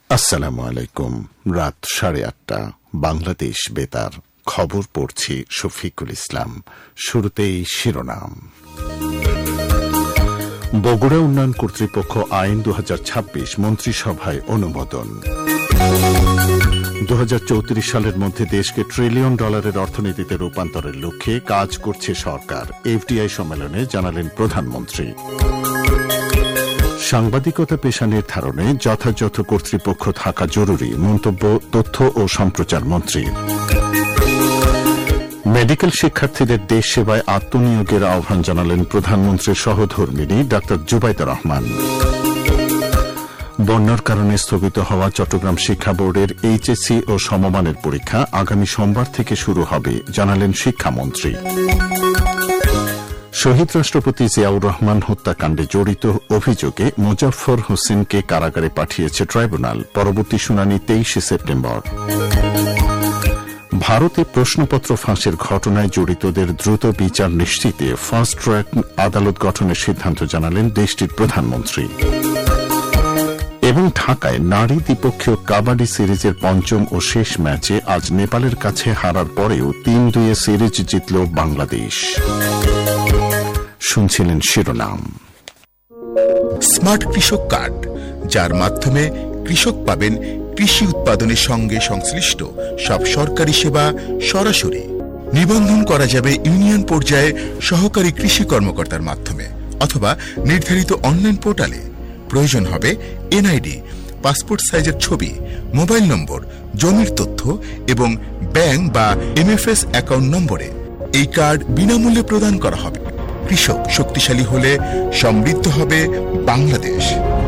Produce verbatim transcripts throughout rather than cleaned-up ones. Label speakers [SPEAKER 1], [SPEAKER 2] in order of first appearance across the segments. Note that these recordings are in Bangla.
[SPEAKER 1] আসসালামু আলাইকুম। রাত সাড়ে আটটা, বাংলাদেশ বেতার, খবর পড়ছি শফিকুল ইসলাম। শুরুতেই শিরোনাম। বগুড়া উন্নয়ন কর্তৃপক্ষ আইন দু হাজার ছাব্বিশ মন্ত্রিসভায় অনুমোদন। দু হাজার চৌত্রিশ সালের মধ্যে দেশকে ট্রিলিয়ন ডলারের অর্থনীতিতে রূপান্তরের লক্ষ্যে কাজ করছে সরকার, এফডিআই সম্মেলনে জানালেন প্রধানমন্ত্রী। সাংবাদিকতা পেশা নির্ধারণে যথাযথ কর্তৃপক্ষ থাকা জরুরি, মন্তব্য তথ্য ও সম্প্রচার মন্ত্রী। মেডিকেল শিক্ষার্থীদের দেশ সেবায় আত্মনিয়োগের আহ্বান জানালেন প্রধানমন্ত্রীর সহধর্মিণী ডা জুবাইদা রহমান। বন্যার কারণে স্থগিত হওয়া চট্টগ্রাম শিক্ষা বোর্ডের এইচএসসি ও সমমানের পরীক্ষা আগামী সোমবার থেকে শুরু হবে, জানালেন শিক্ষামন্ত্রী। শহীদ রাষ্ট্রপতি জিয়াউর রহমান হত্যাকাণ্ডে জড়িত অভিযোগে মোজাফফর হোসেনকে কারাগারে পাঠিয়েছে ট্রাইব্যুনাল, পরবর্তী শুনানি তেইশে সেপ্টেম্বর। ভারতে প্রশ্নপত্র ফাঁসের ঘটনায় জড়িতদের দ্রুত বিচার নিশ্চিতে ফাস্ট ট্র্যাক আদালত গঠনের সিদ্ধান্ত জানালেন দেশটির প্রধানমন্ত্রী। এবং ঢাকায় নারী দ্বিপক্ষীয় কাবাডি সিরিজের পঞ্চম ও শেষ ম্যাচে আজ নেপালের কাছে হারার পরেও তিন দুইয়ে সিরিজ জিতল বাংলাদেশ। শুনছিলেন শিরোনাম।
[SPEAKER 2] স্মার্ট কৃষক কার্ড, যার মাধ্যমে কৃষক পাবেন কৃষি উৎপাদনের সঙ্গে সংশ্লিষ্ট সব সরকারি সেবা সরাসরি। নিবন্ধন করা যাবে ইউনিয়ন পর্যায়ে সহকারী কৃষি কর্মকর্তার মাধ্যমে অথবা নির্ধারিত অনলাইন পোর্টালে। প্রয়োজন হবে এনআইডি, পাসপোর্ট সাইজের ছবি, মোবাইল নম্বর, জমির তথ্য এবং ব্যাংক বা এমএফএস অ্যাকাউন্ট নম্বরে। এই কার্ড বিনামূল্যে প্রদান করা হবে। কৃষক শক্তিশালী হলে সমৃদ্ধ হবে বাংলাদেশ।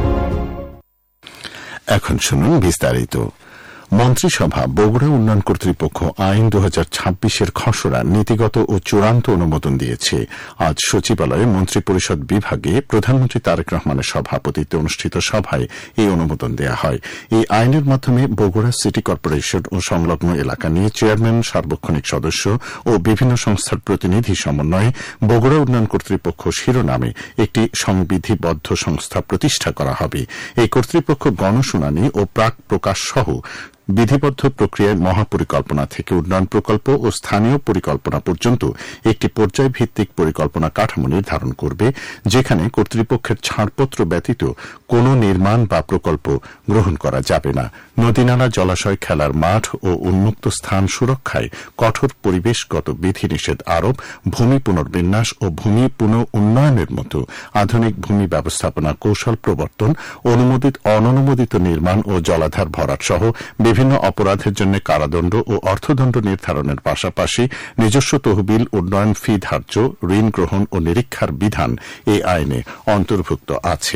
[SPEAKER 1] এখন শুনুন বিস্তারিত। মন্ত্রিসভা বগুড়া উন্নয়ন কর্তৃপক্ষ আইন দু হাজার ছাব্বিশের খসড়া নীতিগত ও চূড়ান্ত অনুমোদন দিয়েছে। আজ সচিবালয়ে মন্ত্রিপরিষদ বিভাগে প্রধানমন্ত্রী তারেক রহমানের সভাপতিত্বে অনুষ্ঠিত সভায় এই অনুমোদন দেওয়া হয়। এই আইনের মাধ্যমে বগুড়া সিটি কর্পোরেশন ও সংলগ্ন এলাকা নিয়ে চেয়ারম্যান, সার্বক্ষণিক সদস্য ও বিভিন্ন সংস্থার প্রতিনিধি সমন্বয়ে বগুড়া উন্নয়ন কর্তৃপক্ষ শিরোনামে একটি সংবিধিবদ্ধ সংস্থা প্রতিষ্ঠা করা হবে। এই কর্তৃপক্ষ গণশুনানি ও প্রাক প্রকাশ সহ বিধিবদ্ধ প্রক্রিয়ায় মহাপরিকল্পনা থেকে উন্নয়ন প্রকল্প ও স্থানীয় পরিকল্পনা পর্যন্ত একটি পর্যায়ভিত্তিক পরিকল্পনা কাঠামো নির্ধারণ করবে, যেখানে কর্তৃপক্ষের ছাড়পত্র ব্যতীত কোন নির্মাণ বা প্রকল্প গ্রহণ করা যাবে না। নদীনালা, জলাশয়, খেলার মাঠ ও উন্মুক্ত স্থান সুরক্ষায় কঠোর পরিবেশগত বিধিনিষেধ আরোপ, ভূমি পুনর্বিন্যাস ও ভূমি পুনঃ উন্নয়নের মতো আধুনিক ভূমি ব্যবস্থাপনা কৌশল প্রবর্তন, অনুমোদিত অননুমোদিত নির্মাণ ও জলাধার ভরাট সহ বিভিন্ন অপরাধের জন্য কারাদণ্ড ও অর্থদণ্ড নির্ধারণের পাশাপাশি নিজস্ব তহবিল, উন্নয়ন ফি ধার্য, ঋণ গ্রহণ ও নিরীক্ষার বিধান এই আইনে অন্তর্ভুক্ত আছে।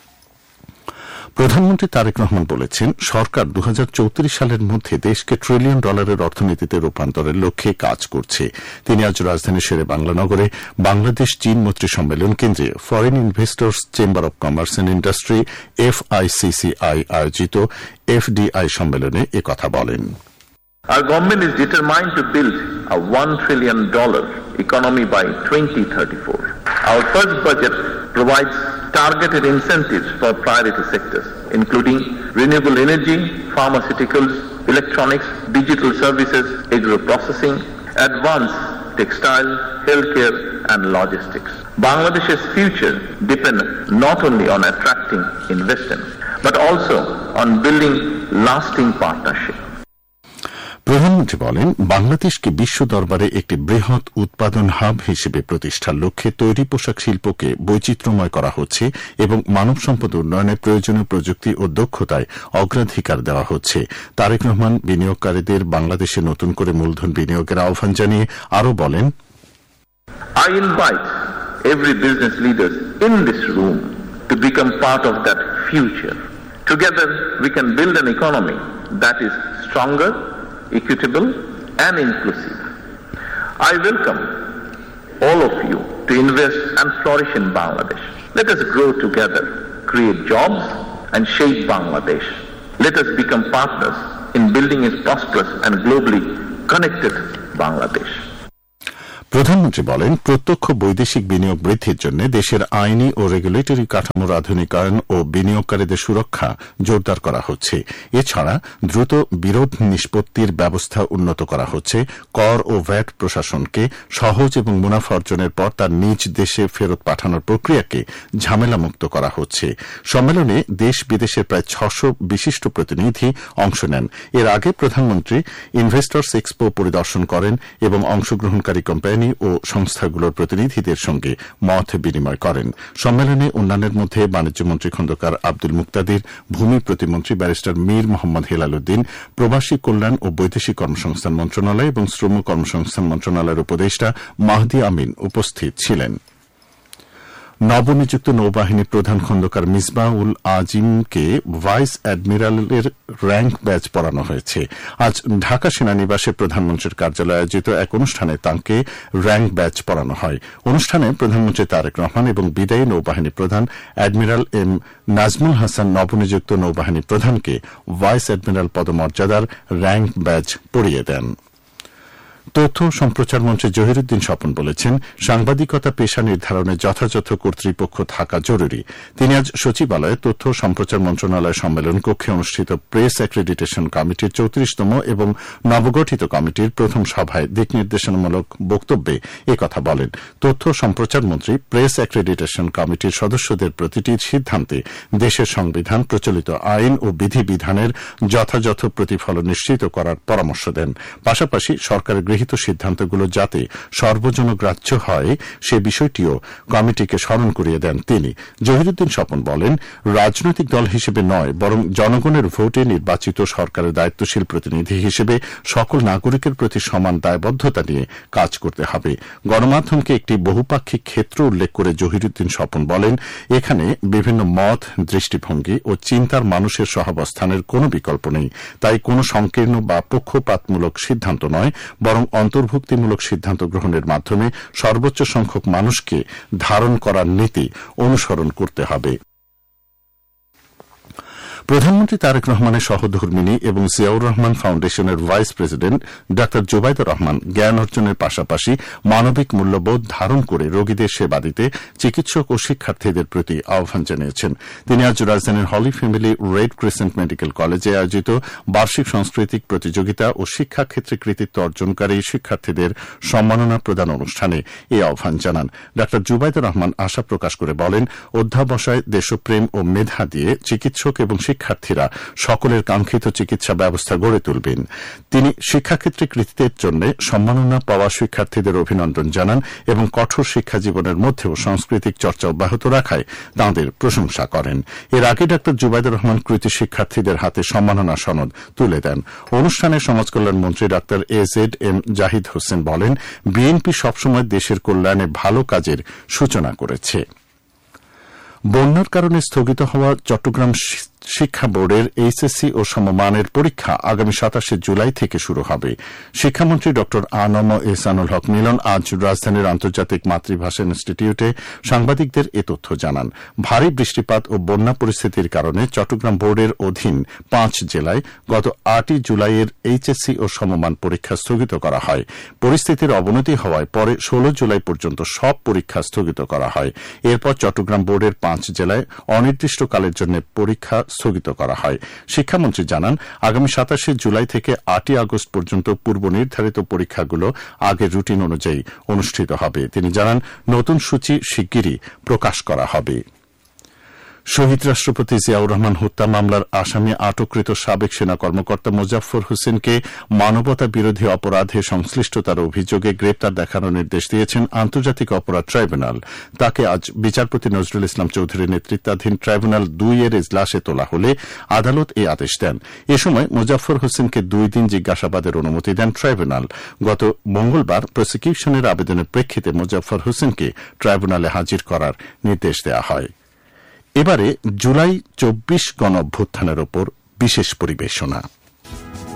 [SPEAKER 1] প্রধানমন্ত্রী তারেক রহমান বলেছেন, সরকার দু হাজার চৌত্রিশ সালের মধ্যে দেশকে ট্রিলিয়ন ডলারের অর্থনীতিতে রূপান্তরের লক্ষ্যে কাজ করছে। তিনি আজ রাজধানীর শেরে বাংলানগরে বাংলাদেশ চীন মৈত্রী সম্মেলন কেন্দ্রে foreign investors chamber of commerce and industry এফআইসিসিআই আয়োজিত এফডিআই সম্মেলনে একথা বলেন।
[SPEAKER 3] Our government is determined to build a one trillion dollar economy by twenty thirty-four. Our first budget provides targeted incentives for priority sectors, including renewable energy, pharmaceuticals, electronics, digital services, agro-processing, advanced textile, healthcare, and logistics. Bangladesh's future depends not only on attracting investment, but also on building lasting partnership.
[SPEAKER 1] প্রধানমন্ত্রী বলেন, বাংলাদেশকে বিশ্ব দরবারে একটি বৃহৎ উৎপাদন হাব হিসেবে প্রতিষ্ঠার লক্ষ্যে তৈরি পোশাক শিল্পকে বৈচিত্র্যময় করা হচ্ছে এবং মানব সম্পদ উন্নয়নে প্রয়োজনীয় প্রযুক্তি ও দক্ষতায় অগ্রাধিকার দেওয়া হচ্ছে। তারেক রহমান বিনিয়োগকারীদের বাংলাদেশে নতুন করে মূলধন বিনিয়োগের আহ্বান জানিয়ে আরও বলেন,
[SPEAKER 3] I invite every business leader in this room to become part of that future. Together we can build an economy that is stronger, equitable and inclusive. I welcome all of you to invest and flourish in Bangladesh. Let us grow together, create jobs and shape Bangladesh. Let us become partners in building a prosperous and globally connected Bangladesh.
[SPEAKER 1] প্রধানমন্ত্রী বলেন, প্রত্যক্ষ বৈদেশিক বিনিয়োগ বৃদ্ধির জন্য দেশের আইনি ও রেগুলেটরি কাঠামোর আধুনিকায়ন ও বিনিয়োগকারীদের সুরক্ষা জোরদার করা হচ্ছে। এছাড়া দ্রুত বিরোধ নিষ্পত্তির ব্যবস্থা উন্নত করা হচ্ছে। কর ও ভ্যাট প্রশাসনকে সহজ এবং মুনাফা অর্জনের পর তার নিজ দেশে ফেরত পাঠানোর প্রক্রিয়াকে ঝামেলামুক্ত করা হচ্ছে। সম্মেলনে দেশ বিদেশের প্রায় ছশো বিশিষ্ট প্রতিনিধি অংশ নেন। এর আগে প্রধানমন্ত্রী ইনভেস্টর্স এক্সপো পরিদর্শন করেন এবং অংশগ্রহণকারী কোম্পানি ও সংস্থাগুলোর প্রতিনিধিদের সঙ্গে মত বিনিময় করেন। সম্মেলনে অন্যান্যের মধ্যে বাণিজ্যমন্ত্রী খন্দকার আব্দুল মুক্তাদির, ভূমি প্রতিমন্ত্রী ব্যারিস্টার মীর মোহাম্মদ হেলাল উদ্দিন, প্রবাসী কল্যাণ ও বৈদেশিক কর্মসংস্থান মন্ত্রণালয় এবং শ্রম কর্মসংস্থান মন্ত্রণালয়ের উপদেষ্টা মাহদি আমিন উপস্থিত ছিলেন। নবনিযুক্ত নৌবাহিনী প্রধান Khandakar Misbaul আজিমকে vice অ্যাডমিরালের rank badge পরানো হয়েছে। আজ ঢাকা সেনানিবাসে প্রধানমন্ত্রীর কার্যালয়ে আয়োজিত এক অনুষ্ঠানে তাঁকে র্যাঙ্ক ব্যাজ পরানো হয়। অনুষ্ঠানে প্রধানমন্ত্রী তারেক রহমান এবং বিদায়ী নৌবাহিনী প্রধান অ্যাডমিরাল এম নাজমুল হাসান নবনিযুক্ত নৌবাহিনী প্রধানকে ভাইস অ্যাডমিরাল পদমর্যাদার র্যাঙ্ক ব্যাজ পরিয়ে দেন। তথ্য সম্প্রচার মন্ত্রী জহিরুদ্দিন স্বপন বলেছেন, সাংবাদিকতা পেশা নির্ধারণে যথাযথ কর্তৃপক্ষ থাকা জরুরি। তিনি আজ সচিবালয়ে তথ্য সম্প্রচার মন্ত্রণালয় সম্মেলন কক্ষে অনুষ্ঠিত প্রেস অ্যাক্রেডিটেশন কমিটির চৌত্রিশতম এবং নবগঠিত কমিটির প্রথম সভায় দিক নির্দেশনামূলক বক্তব্যে একথা বলেন। তথ্য সম্প্রচার মন্ত্রী প্রেস অ্যাক্রেডিটেশন কমিটির সদস্যদের প্রতিটি সিদ্ধান্তে দেশের সংবিধান, প্রচলিত আইন ও বিধিবিধানের যথাযথ প্রতিফলন নিশ্চিত করার পরামর্শ দেন। পাশাপাশি সরকারের গৃহীত সিদ্ধান্তগুলো যাতে সর্বজনগ্রাহ্য হয় সে বিষয়টিও কমিটিকে স্মরণ করিয়ে দেন তিনি। জহিরুদ্দিন স্বপন বলেন, রাজনৈতিক দল হিসেবে নয় বরং জনগণের ভোটে নির্বাচিত সরকারের দায়িত্বশীল প্রতিনিধি হিসেবে সকল নাগরিকের প্রতি সমান দায়বদ্ধতা নিয়ে কাজ করতে হবে। গণমাধ্যমকে একটি বহুপাক্ষিক ক্ষেত্র উল্লেখ করে জহিরুদ্দিন স্বপন বলেন, এখানে বিভিন্ন মত, দৃষ্টিভঙ্গি ও চিন্তার মানুষের সহাবস্থানের কোনো বিকল্প নেই। তাই কোনো সংকীর্ণ বা পক্ষপাতমূলক সিদ্ধান্ত নয় বরং অন্তর্ভুক্তিমূলক সিদ্ধান্ত গ্রহণের মাধ্যমে সর্বোচ্চ সংখ্যক মানুষকে ধারণ করার নীতি অনুসরণ করতে হবে। প্রধানমন্ত্রী তারেক রহমানের সহধর্মিণী এবং জিয়াউর রহমান ফাউন্ডেশনের ভাইস প্রেসিডেন্ট ডা জুবাইদুর রহমান জ্ঞান অর্জনের পাশাপাশি মানবিক মূল্যবোধ ধারণ করে রোগীদের সেবা দিতে চিকিৎসক ও শিক্ষার্থীদের প্রতি আহ্বান জানিয়েছেন। তিনি আজ রাজধানীর হলি ফ্যামিলি রেড ক্রিসেন্ট মেডিকেল কলেজে আয়োজিত বার্ষিক সাংস্কৃতিক প্রতিযোগিতা ও শিক্ষাক্ষেত্রে কৃতিত্ব অর্জনকারী শিক্ষার্থীদের সম্মাননা প্রদান অনুষ্ঠানে এই আহ্বান জানান। ডা জুবাইদুর রহমান আশা প্রকাশ করে বলেন, অধ্যাবসায়, দেশপ্রেম ও মেধা দিয়ে চিকিৎসক এবং শিক্ষার্থীরা সকলের কাঙ্ক্ষিত চিকিৎসা ব্যবস্থা গড়ে তুলবেন। তিনি শিক্ষাক্ষেত্রে কৃতিত্বের জন্য সম্মাননা পাওয়া শিক্ষার্থীদের অভিনন্দন জানান এবং কঠোর শিক্ষা জীবনের মধ্যেও সাংস্কৃতিক চর্চা অব্যাহত রাখায় তাঁদের প্রশংসা করেন। এর আগে ডা জুবাইদুর রহমান কৃতি শিক্ষার্থীদের হাতে সম্মাননা সনদ তুলে দেন। অনুষ্ঠানে সমাজকল্যাণ মন্ত্রী ডা A Z M Zahid Hossain বলেন, বিএনপি সবসময় দেশের কল্যাণে ভালো কাজের সূচনা করেছে। বন্যার কারণে স্থগিত হওয়া চট্টগ্রাম শিক্ষা বোর্ডের এইচএসসি ও সমমানের পরীক্ষা আগামী সাতাশে জুলাই থেকে শুরু হবে। শিক্ষামন্ত্রী ড আ ন ম এহসানুল হক মিলন আজ রাজধানীর আন্তর্জাতিক মাতৃভাষা ইনস্টিটিউটে সাংবাদিকদের এ তথ্য জানান। ভারী বৃষ্টিপাত ও বন্যা পরিস্থিতির কারণে চট্টগ্রাম বোর্ডের অধীন পাঁচ জেলায় গত আটই জুলাইয়ের এইচএসসি ও সমমান পরীক্ষা স্থগিত করা হয়। পরিস্থিতির অবনতি হওয়ায় পরে ষোলো জুলাই পর্যন্ত সব পরীক্ষা স্থগিত করা হয়। এরপর চট্টগ্রাম বোর্ডের পাঁচ জেলায় অনির্দিষ্টকালের জন্য পরীক্ষা স্থগিত করা হয়। শিক্ষামন্ত্রী জানান, আগামী সাতাশে জুলাই থেকে আটই আগস্ট পর্যন্ত পূর্ব নির্ধারিত পরীক্ষাগুলো আগের রুটিন অনুযায়ী অনুষ্ঠিত হবে। তিনি জানান, নতুন সূচি শিগগিরই প্রকাশ করা হবে। শহীদ রাষ্ট্রপতি জিয়াউর রহমান হত্যা মামলার আসামি আটককৃত সাবেক সেনা কর্মকর্তা মোজাফফর হোসেনকে মানবতা বিরোধী অপরাধে সংশ্লিষ্টতার অভিযোগে গ্রেপ্তার দেখানোর নির্দেশ দিয়েছেন আন্তর্জাতিক অপরাধ ট্রাইব্যুনাল। তাকে আজ বিচারপতি নজরুল ইসলাম চৌধুরীর নেতৃত্বাধীন ট্রাইব্যুনাল দুই এর এজলাসে তোলা হলে আদালত এই আদেশ দেন। এ সময় মোজাফফর হোসেনকে দুই দিন জিজ্ঞাসাবাদের অনুমতি দেন ট্রাইব্যুনাল। গত মঙ্গলবার প্রসিকিউশনের আবেদনের প্রেক্ষিতে মোজাফফর হোসেনকে ট্রাইব্যুনালে হাজির করার নির্দেশ দেওয়া হয়। এবারে জুলাই চব্বিশ গণ অভ্যুত্থানের ওপর বিশেষ পরিবেশনা।